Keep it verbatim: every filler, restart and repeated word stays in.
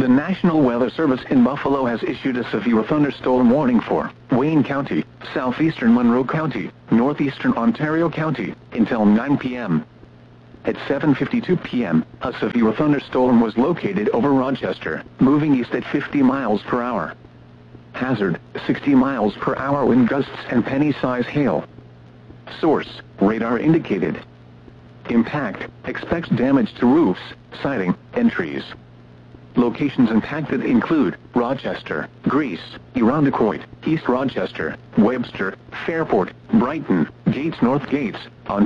The National Weather Service in Buffalo has issued a severe thunderstorm warning for Wayne County, southeastern Monroe County, northeastern Ontario County, until nine p m At seven fifty-two p m, a severe thunderstorm was located over Rochester, moving east at fifty miles per hour. Hazard, sixty miles per hour wind gusts and penny-size hail. Source, radar indicated. Impact, expects damage to roofs, siding, and trees. Locations impacted include Rochester, Greece, Irondequoit, East Rochester, Webster, Fairport, Brighton, Gates North Gates, Ontario.